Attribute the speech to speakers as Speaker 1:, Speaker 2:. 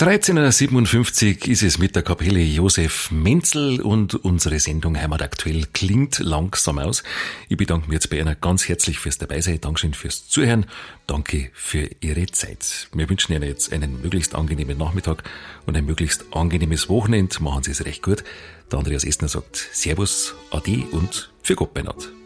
Speaker 1: 13.57 Uhr ist es mit der Kapelle Josef Menzel und unsere Sendung Heimat aktuell klingt langsam aus. Ich bedanke mich jetzt bei Ihnen ganz herzlich fürs Dabeisein. Dankeschön fürs Zuhören. Danke für Ihre Zeit. Wir wünschen Ihnen jetzt einen möglichst angenehmen Nachmittag und ein möglichst angenehmes Wochenende. Machen Sie es recht gut. Der Andreas Estner sagt Servus, Ade und für Gott beieinander.